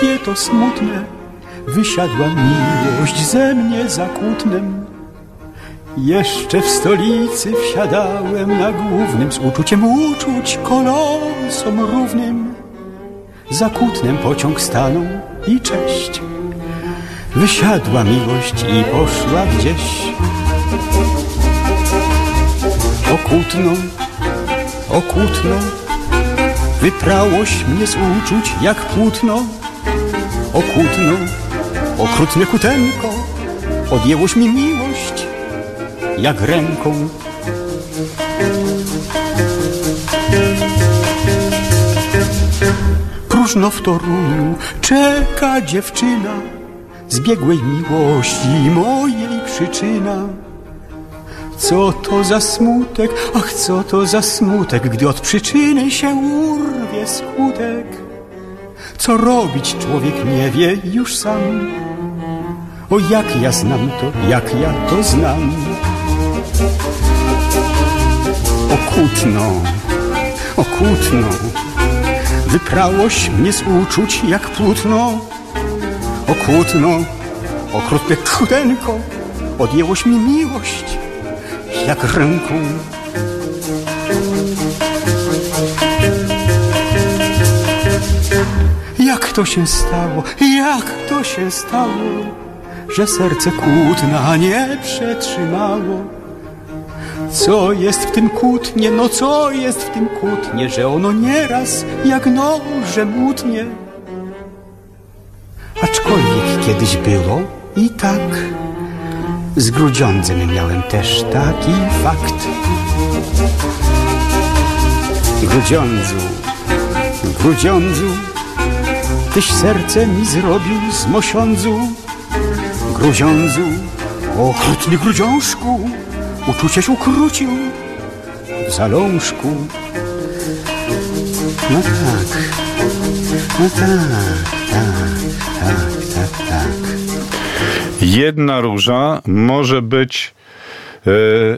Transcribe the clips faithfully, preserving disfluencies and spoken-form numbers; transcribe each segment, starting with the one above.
kutnie to smutne, wysiadła miłość ze mnie za kutnem. Jeszcze w stolicy wsiadałem na głównym, z uczuciem uczuć kolosom równym. Za Kutnem pociąg stanął i cześć. Wysiadła miłość i poszła gdzieś. O Kutno, o Kutno, wyprałoś mnie z uczuć jak płótno. O Kutno, okrutne kutenko, odjęłoś mi miłość jak ręką. Próżno w Toruniu czeka dziewczyna, zbiegłej miłości mojej przyczyna. Co to za smutek, ach co to za smutek, gdy od przyczyny się urwie skutek. Co robić człowiek nie wie już sam. O jak ja znam to, jak ja to znam. O Kutno, o Kutno, wyprałoś mnie z uczuć jak płótno. O Kutno, okrutne kutenko, odjęłoś mi miłość jak ręką. Jak to się stało, jak to się stało, że serce Kutna nie przetrzymało? Co jest w tym Kutnie, no co jest w tym Kutnie, że ono nieraz jak nożem utnie? Aczkolwiek kiedyś było i tak, z Grudziądzem miałem też taki fakt. Grudziądzu, Grudziądzu, tyś serce mi zrobił z mosiądzu. Grudziądzu, okrutny Grudziążku, uczucieś ukrócił w zalążku. No tak, no tak, tak, tak, tak, tak. Jedna róża może być e,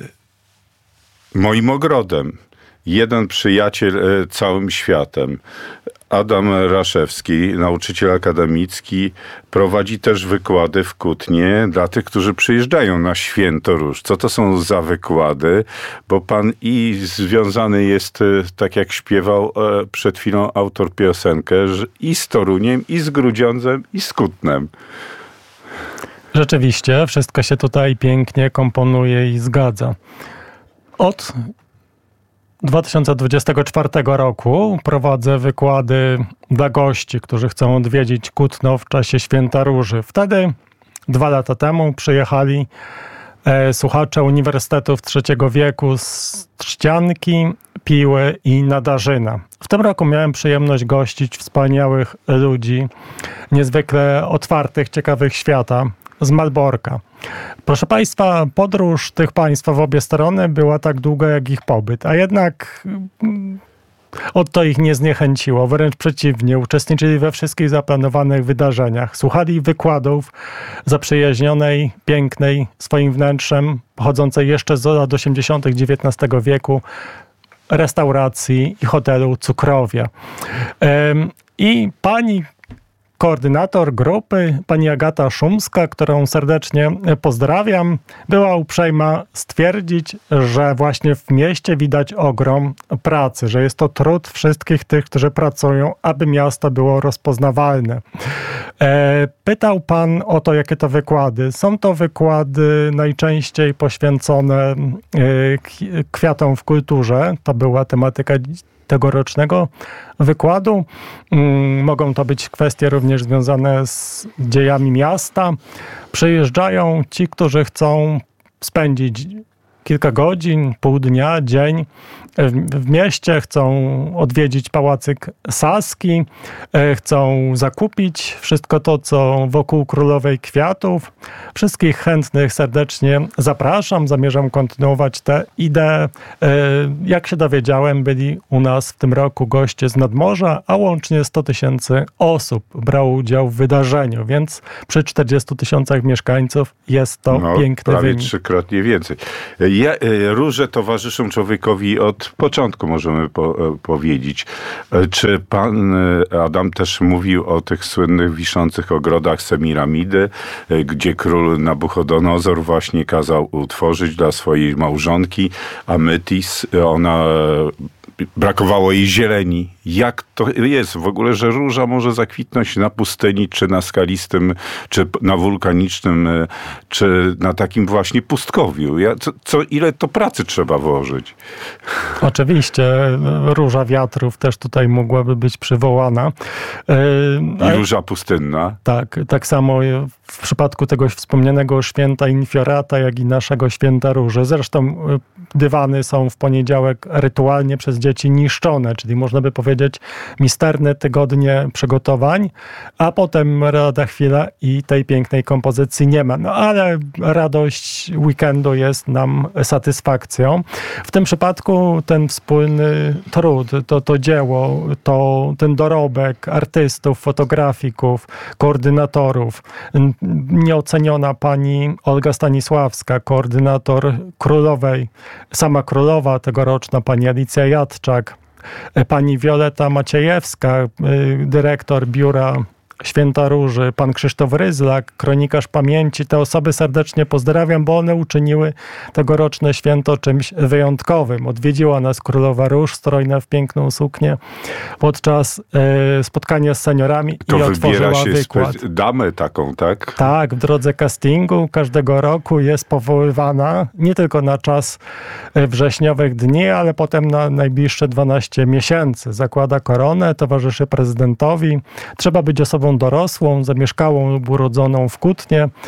moim ogrodem. Jeden przyjaciel e, całym światem. Adam Raszewski, nauczyciel akademicki, prowadzi też wykłady w Kutnie dla tych, którzy przyjeżdżają na Święto Róż. Co to są za wykłady? Bo pan i związany jest, tak jak śpiewał przed chwilą autor piosenkę, i z Toruniem, i z Grudziądzem, i z Kutnem. Rzeczywiście, wszystko się tutaj pięknie komponuje i zgadza. Od dwa tysiące dwudziestego czwartego roku prowadzę wykłady dla gości, którzy chcą odwiedzić Kutno w czasie Święta Róży. Wtedy, dwa lata temu, przyjechali e, słuchacze uniwersytetów trzeciego wieku z Trzcianki, Piły i Nadarzyna. W tym roku miałem przyjemność gościć wspaniałych ludzi, niezwykle otwartych, ciekawych świata, z Malborka. Proszę Państwa, podróż tych państwa w obie strony była tak długa jak ich pobyt, a jednak od to ich nie zniechęciło, wręcz przeciwnie, uczestniczyli we wszystkich zaplanowanych wydarzeniach, słuchali wykładów zaprzyjaźnionej, pięknej swoim wnętrzem, pochodzącej jeszcze z lat osiemdziesiątych dziewiętnastego wieku, restauracji i hotelu Cukrowia. I pani koordynator grupy, pani Agata Szumska, którą serdecznie pozdrawiam, była uprzejma stwierdzić, że właśnie w mieście widać ogrom pracy, że jest to trud wszystkich tych, którzy pracują, aby miasto było rozpoznawalne. Pytał pan o to, jakie to wykłady. Są to wykłady najczęściej poświęcone kwiatom w kulturze. To była tematyka tegorocznego wykładu. Mogą to być kwestie również związane z dziejami miasta. Przyjeżdżają ci, którzy chcą spędzić kilka godzin, pół dnia, dzień w mieście, chcą odwiedzić Pałacyk Saski, chcą zakupić wszystko to, co wokół Królowej Kwiatów. Wszystkich chętnych serdecznie zapraszam. Zamierzam kontynuować tę ideę. Jak się dowiedziałem, byli u nas w tym roku goście z nadmorza, a łącznie sto tysięcy osób brało udział w wydarzeniu, więc przy czterdziestu tysiącach mieszkańców jest to no, piękny prawie wynik. trzykrotnie więcej. Ja, róże towarzyszą człowiekowi od od początku możemy po, powiedzieć. Czy pan Adam też mówił o tych słynnych wiszących ogrodach Semiramidy, gdzie król Nabuchodonozor właśnie kazał utworzyć dla swojej małżonki Amytis. Ona brakowało jej zieleni. Jak to jest w ogóle, że róża może zakwitnąć na pustyni, czy na skalistym, czy na wulkanicznym, czy na takim właśnie pustkowiu? Ja, co, co, ile to pracy trzeba włożyć? Oczywiście. Róża wiatrów też tutaj mogłaby być przywołana. I róża pustynna. Tak, tak samo w przypadku tego wspomnianego święta Infiorata, jak i naszego święta róży. Zresztą dywany są w poniedziałek rytualnie przez dzieci niszczone, czyli można by powiedzieć misterne tygodnie przygotowań, a potem lada chwila i tej pięknej kompozycji nie ma. No ale radość weekendu jest nam satysfakcją. W tym przypadku ten wspólny trud, to, to dzieło, to, ten dorobek artystów, fotografików, koordynatorów. Nieoceniona pani Olga Stanisławska, koordynator królowej, sama królowa tegoroczna, pani Alicja Jadczak, pani Wioleta Maciejewska, dyrektor biura Święta Róży, pan Krzysztof Ryzlak, kronikarz pamięci. Te osoby serdecznie pozdrawiam, bo one uczyniły tegoroczne święto czymś wyjątkowym. Odwiedziła nas Królowa Róż, strojna w piękną suknię, podczas y, spotkania z seniorami to i otworzyła się wykład. Spe- damę taką, tak? Tak, w drodze castingu każdego roku jest powoływana nie tylko na czas wrześniowych dni, ale potem na najbliższe dwanaście miesięcy. Zakłada koronę, towarzyszy prezydentowi. Trzeba być osobą dorosłą, zamieszkałą lub urodzoną w Kutnie, e,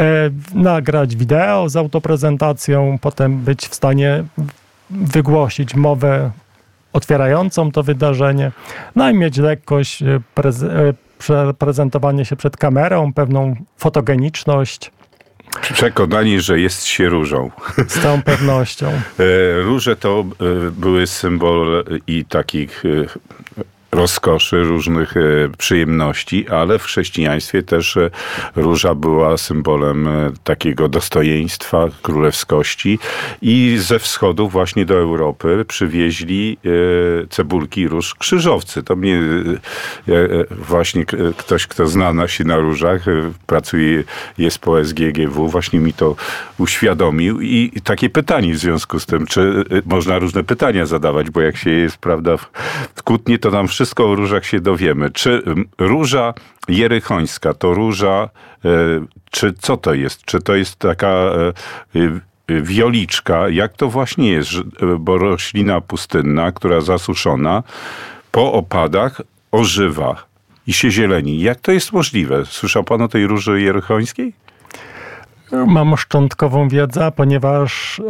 nagrać wideo z autoprezentacją, potem być w stanie wygłosić mowę otwierającą to wydarzenie, no i mieć lekkość preze- prezentowanie się przed kamerą, pewną fotogeniczność. Przekonanie, że jest się różą. Z całą pewnością. Róże to były symbol i takich rozkoszy, różnych przyjemności, ale w chrześcijaństwie też róża była symbolem takiego dostojeństwa, królewskości i ze wschodu właśnie do Europy przywieźli cebulki róż krzyżowcy. To mnie właśnie ktoś, kto zna się na różach, pracuje, jest po S G G W, właśnie mi to uświadomił i takie pytanie w związku z tym, czy można różne pytania zadawać, bo jak się jest, prawda, w Kutnie, to nam wszystko o różach się dowiemy. Czy róża jerychońska to róża, czy co to jest? Czy to jest taka wioliczka? Jak to właśnie jest? Bo roślina pustynna, która zasuszona, po opadach ożywa i się zieleni. Jak to jest możliwe? Słyszał pan o tej róży jerychońskiej? Mam szczątkową wiedzę, ponieważ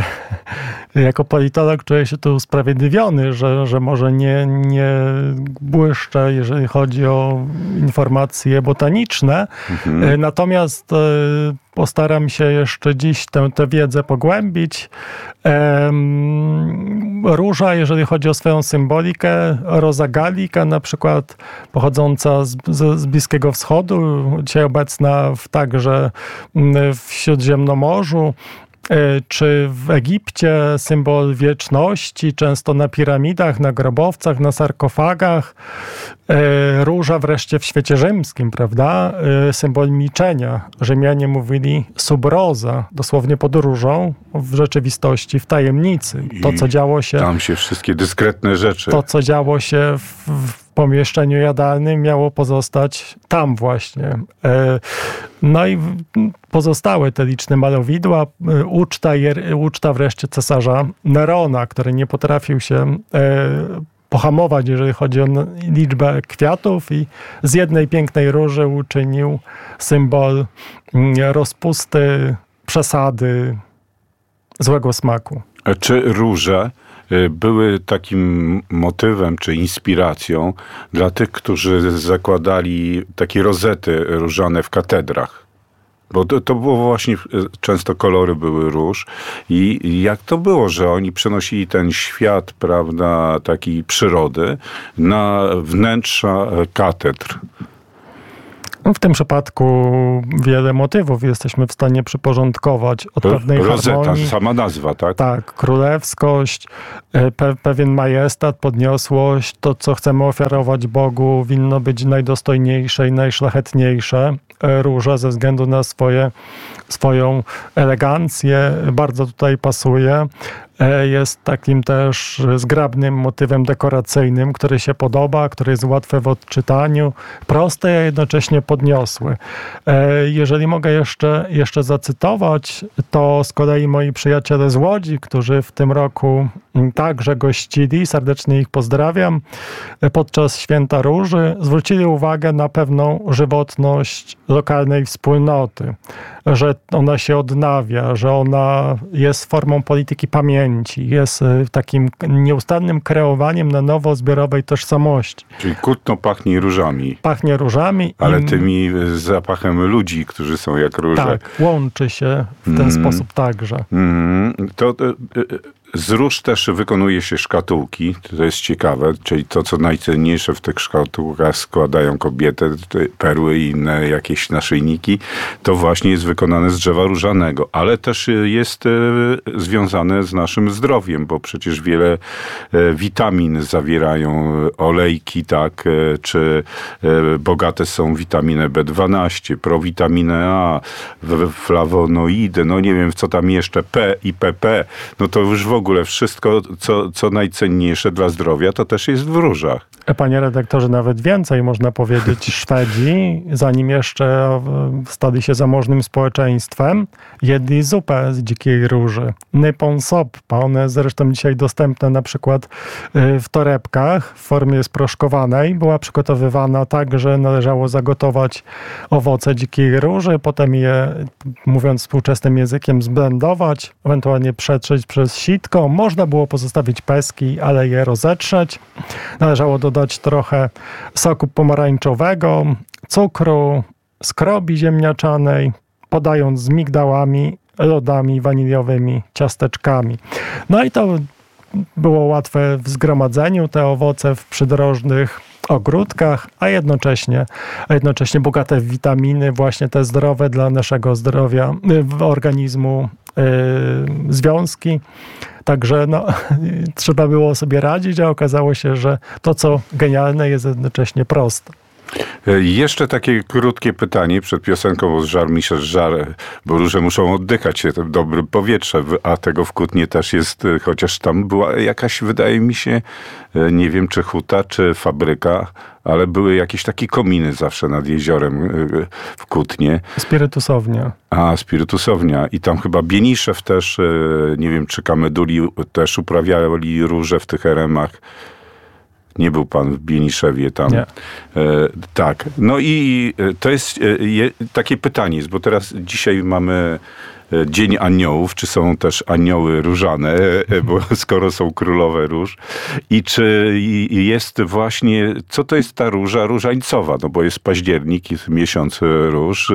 e, jako politolog czuję się tu usprawiedliwiony, że, że może nie, nie błyszczę, jeżeli chodzi o informacje botaniczne. Mhm. E, natomiast e, postaram się jeszcze dziś tę, tę wiedzę pogłębić. E, róża, jeżeli chodzi o swoją symbolikę, Rosa Gallica, na przykład pochodząca z, z, z Bliskiego Wschodu, dzisiaj obecna w, także w Śródziemnomorzu, czy w Egipcie symbol wieczności, często na piramidach, na grobowcach, na sarkofagach. Róża wreszcie w świecie rzymskim, prawda? Symbol milczenia. Rzymianie mówili sub rosa, dosłownie pod różą, w rzeczywistości, w tajemnicy. To, co działo się... Tam się wszystkie dyskretne rzeczy. To, co działo się w, w pomieszczeniu jadalnym, miało pozostać tam właśnie. No i pozostałe te liczne malowidła, uczta, uczta wreszcie cesarza Nerona, który nie potrafił się pohamować, jeżeli chodzi o liczbę kwiatów i z jednej pięknej róży uczynił symbol rozpusty, przesady, złego smaku. A czy róże były takim motywem czy inspiracją dla tych, którzy zakładali takie rozety różane w katedrach? Bo to, to było właśnie, często kolory były róż i jak to było, że oni przenosili ten świat, prawda, takiej przyrody na wnętrza katedr? W tym przypadku wiele motywów jesteśmy w stanie przyporządkować od pewnej Rosetta, harmonii. sama nazwa, tak? Tak, królewskość, pe- pewien majestat, podniosłość, to co chcemy ofiarować Bogu winno być najdostojniejsze i najszlachetniejsze. Róża ze względu na swoje, swoją elegancję bardzo tutaj pasuje. Jest takim też zgrabnym motywem dekoracyjnym, który się podoba, który jest łatwy w odczytaniu, prosty, a jednocześnie podniosły. Jeżeli mogę jeszcze, jeszcze zacytować, to z kolei moi przyjaciele z Łodzi, którzy w tym roku także gościli, serdecznie ich pozdrawiam, podczas Święta Róży, zwrócili uwagę na pewną żywotność lokalnej wspólnoty, że ona się odnawia, że ona jest formą polityki pamięci, jest takim nieustannym kreowaniem na nowo zbiorowej tożsamości. Czyli kutno pachnie różami. Pachnie różami. Ale i... tymi zapachem ludzi, którzy są jak róże. Tak, łączy się w ten mm. sposób także. Mm. To... to Z róż też wykonuje się szkatułki, to jest ciekawe, czyli to, co najcenniejsze w tych szkatułkach składają kobiety, perły i inne jakieś naszyjniki, to właśnie jest wykonane z drzewa różanego, ale też jest związane z naszym zdrowiem, bo przecież wiele witamin zawierają olejki, tak, czy bogate są witaminę B dwanaście, prowitaminę A, flawonoidy, no nie wiem, co tam jeszcze, P i P P, no to już w ogóle wszystko, co, co najcenniejsze dla zdrowia, to też jest w różach. Panie redaktorze, nawet więcej można powiedzieć. Szwedzi, zanim jeszcze stali się zamożnym społeczeństwem, jedli zupę z dzikiej róży. Nypon soppa. Ona jest zresztą dzisiaj dostępna na przykład w torebkach w formie sproszkowanej. Była przygotowywana tak, że należało zagotować owoce dzikiej róży, potem je, mówiąc współczesnym językiem, zblendować, ewentualnie przetrzeć przez sitko. Można było pozostawić pestki, ale je rozetrzeć. Należało dodać trochę soku pomarańczowego, cukru, skrobi ziemniaczanej, podając z migdałami, lodami waniliowymi, ciasteczkami. No i to było łatwe w zgromadzeniu, te owoce w przydrożnych ogródkach, a jednocześnie, a jednocześnie bogate w witaminy, właśnie te zdrowe dla naszego zdrowia, organizmu yy, związki. Także no, trzeba było sobie radzić, a okazało się, że to, co genialne, jest jednocześnie proste. Jeszcze takie krótkie pytanie przed piosenką, bo żar mi się żar, bo róże muszą oddychać się w dobrym powietrze, a tego w Kutnie też jest, chociaż tam była jakaś, wydaje mi się, nie wiem czy huta, czy fabryka, ale były jakieś takie kominy zawsze nad jeziorem w Kutnie. Spirytusownia. A, spirytusownia. I tam chyba Bieniszew też, nie wiem czy Kameduli też uprawiali róże w tych eremach. Nie był pan w Bieniszewie tam. Nie. E, tak. No i to jest e, je, takie pytanie, bo teraz dzisiaj mamy Dzień Aniołów, czy są też anioły różane, bo skoro są królowe róż. I czy jest właśnie, co to jest ta róża różańcowa? No bo jest październik, jest miesiąc róż,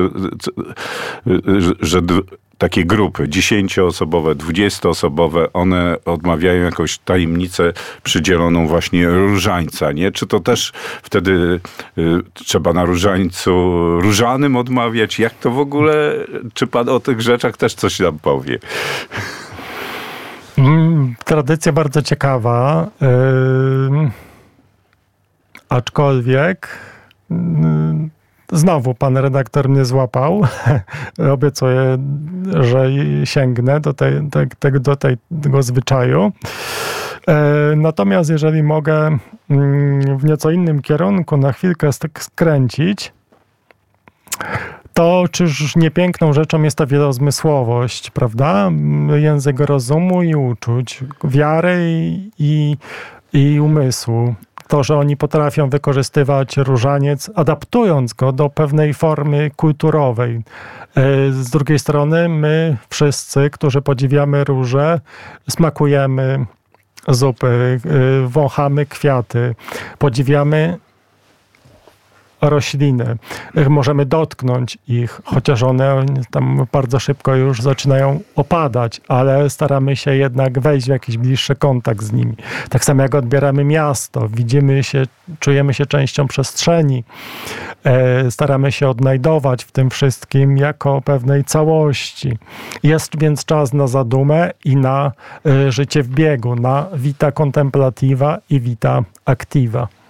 że takie grupy dziesięcioosobowe, dwudziestoosobowe, one odmawiają jakąś tajemnicę przydzieloną właśnie różańca, nie? Czy to też wtedy y, trzeba na różańcu różanym odmawiać? Jak to w ogóle, czy pan o tych rzeczach też coś nam powie? Mm, tradycja bardzo ciekawa, yy, aczkolwiek yy, znowu pan redaktor mnie złapał. Obiecuję, że sięgnę do, tej, te, do tej, tego zwyczaju. Natomiast jeżeli mogę w nieco innym kierunku na chwilkę skręcić, to czyż nie piękną rzeczą jest ta wielozmysłowość, prawda? Język rozumu i uczuć, wiary i, i, i umysłu. To, że oni potrafią wykorzystywać różaniec, adaptując go do pewnej formy kulturowej. Z drugiej strony my wszyscy, którzy podziwiamy róże, smakujemy zupy, wąchamy kwiaty, podziwiamy rośliny. Możemy dotknąć ich, chociaż one tam bardzo szybko już zaczynają opadać, ale staramy się jednak wejść w jakiś bliższy kontakt z nimi. Tak samo jak odbieramy miasto, widzimy się, czujemy się częścią przestrzeni, staramy się odnajdować w tym wszystkim jako pewnej całości. Jest więc czas na zadumę i na życie w biegu, na vita contemplativa i vita activa.